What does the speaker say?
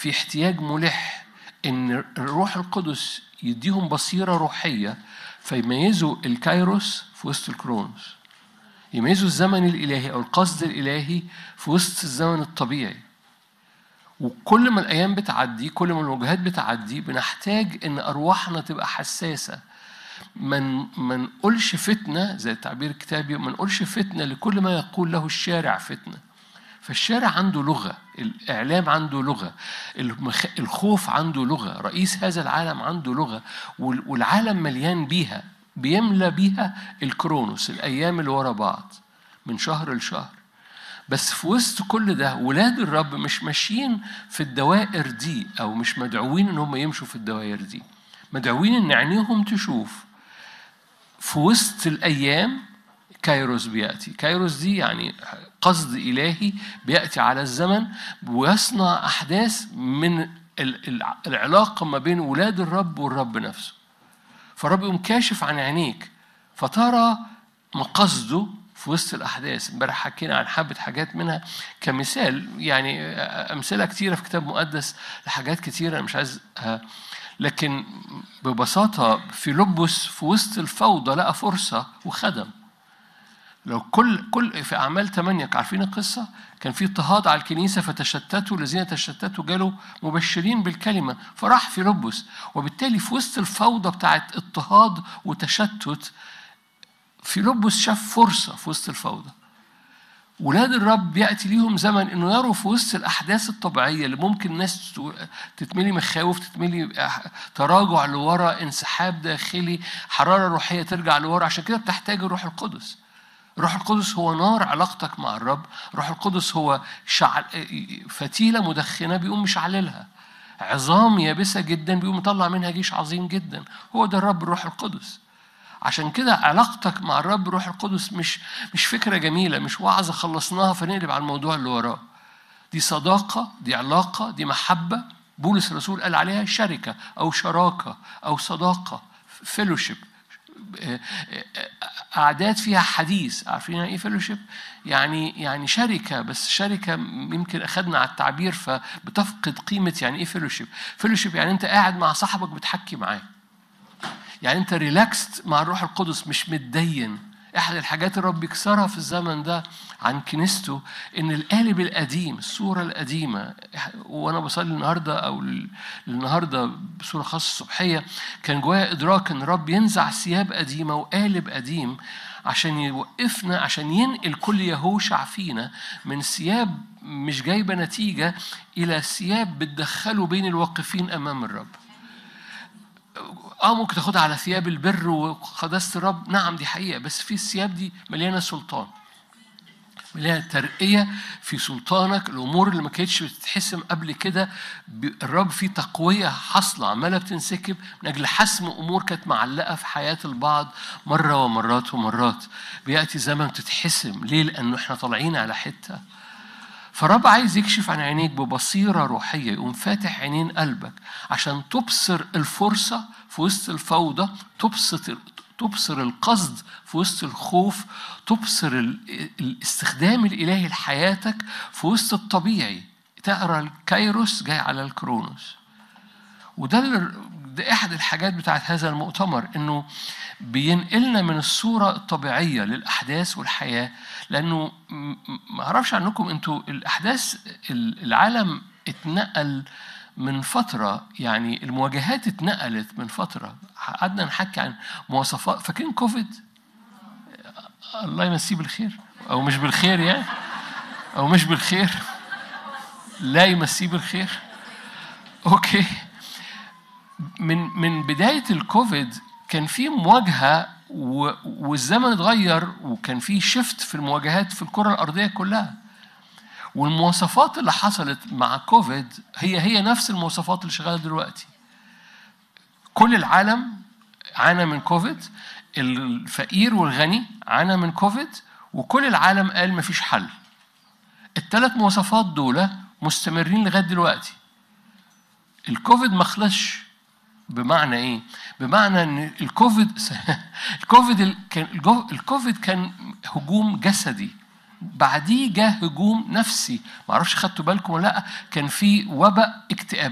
في احتياج ملح إن الروح القدس يديهم بصيرة روحية فيميزوا الكايروس في وسط الكرونوس، يميزوا الزمن الإلهي أو القصد الإلهي في وسط الزمن الطبيعي. وكل ما الأيام بتعدي، كل ما الوجهات بتعدي، بنحتاج إن أرواحنا تبقى حساسة. ما نقولش فتنة زي التعبير الكتابي، ما نقولش فتنة لكل ما يقول له الشارع فتنة. فالشارع عنده لغة، الإعلام عنده لغة، الخوف عنده لغة، رئيس هذا العالم عنده لغة، والعالم مليان بيها، بيملى بيها الكرونوس، الأيام اللي ورا بعض من شهر لشهر. بس في وسط كل ده ولاد الرب مش ماشيين في الدوائر دي، أو مش مدعوين إن هم يمشوا في الدوائر دي، مدعوين إن عينيهم تشوف في وسط الأيام كايروس بيأتي. كايروس دي يعني قصد إلهي بيأتي على الزمن ويصنع أحداث من العلاقة ما بين ولاد الرب والرب نفسه. فالرب يقوم كاشف عن عينيك فترى مقصده في وسط الأحداث. امبارح حكينا عن حبة حاجات منها كمثال، يعني أمثلة كتيرة في كتاب مقدس لحاجات كتيرة أنا مش عايز، لكن ببساطة فيلبس في وسط الفوضى لقى فرصة وخدم. لو كل في أعمال 8 عارفين القصة، كان في اضطهاد على الكنيسة فتشتتوا، الذين تشتتوا جالوا مبشرين بالكلمة، فراح فيلبس. وبالتالي في وسط الفوضى بتاعت اضطهاد وتشتت فيلبس شاف فرصة في وسط الفوضى. ولاد الرب يأتي ليهم زمن إنه يروا في وسط الأحداث الطبيعية اللي ممكن الناس تتملي مخاوف، تتملي تراجع لورا، انسحاب داخلي، حرارة روحية ترجع لورا. عشان كده بتحتاج الروح القدس. الروح القدس هو نار علاقتك مع الرب. الروح القدس هو فتيلة مدخنة بيقوم مشعللها، عظام يابسة جدا بيقوم يطلع منها جيش عظيم جدا. هو ده الرب الروح القدس. عشان كده علاقتك مع الرب الروح القدس مش فكرة جميلة، مش وعظة خلصناها فنقلب على الموضوع اللي وراه. دي صداقة، دي علاقة، دي محبة. بولس الرسول قال عليها شركة أو شراكة أو صداقة، فيلوشيب، أعداد فيها حديث. عارفين يعني إيه فيلوشيب؟ يعني شركة، بس شركة يمكن أخذنا على التعبير فبتفقد قيمة يعني إيه فيلوشيب. فيلوشيب يعني أنت قاعد مع صاحبك بتحكي معاه، يعني أنت ريلاكست مع الروح القدس، مش متدين. أحد الحاجات الرب يكسرها في الزمن ده عن كنيسته إن القالب القديم، الصورة القديمة. وأنا بصلي النهاردة أو النهاردة بصورة خاصة الصبحية كان جوايا إدراك إن الرب ينزع ثياب قديمة وقالب قديم عشان يوقفنا، عشان ينقل كل يهوشع فينا من ثياب مش جايبة نتيجة إلى ثياب بتدخله بين الواقفين أمام الرب. ممكن تاخدها على ثياب البر وقداسة الرب، نعم دي حقيقة، بس في الثياب دي مليانة سلطان، مليانة ترقية في سلطانك. الأمور اللي ما كانتش بتتحسم قبل كده الرب في تقوية حصلة عمالة بتنسكب من أجل حسم أمور كانت معلقة في حياة البعض مرة ومرات ومرات. بيأتي زمن تتحسم. ليه؟ لأنه إحنا طالعين على حتة. فالرب عايز يكشف عن عينيك ببصيرة روحية، يقوم فاتح عينين قلبك عشان تبصر الفرصة في وسط الفوضى، تبصر القصد في وسط الخوف، تبصر الاستخدام الإلهي لحياتك في وسط الطبيعي. تقرأ الكايروس جاي على الكرونوس. وده أحد الحاجات بتاعت هذا المؤتمر، إنه بينقلنا من الصورة الطبيعية للأحداث والحياة. لأنه ما أعرفش عنكم أنتوا، الأحداث العالم اتنقل من فترة، يعني المواجهات اتنقلت من فترة. قعدنا نحكي عن مواصفات، فاكرين كوفيد؟ الله يمسيه بالخير أو مش بالخير، يعني أو مش بالخير، لا يمسيه بالخير. أوكي. من بداية الكوفيد كان في مواجهة والزمن اتغير، وكان في شفت في المواجهات في الكرة الأرضية كلها. والمواصفات اللي حصلت مع كوفيد هي نفس المواصفات اللي شغالة دلوقتي. كل العالم عانى من كوفيد، الفقير والغني عانى من كوفيد، وكل العالم قال مفيش حل. الثلاث مواصفات دول مستمرين لغاية دلوقتي. الكوفيد ما خلصش. بمعنى ايه؟ بمعنى ان الكوفيد كان هجوم جسدي بعديه جاء هجوم نفسي. معرفش خدتوا بالكم ولا لا، كان في وباء اكتئاب.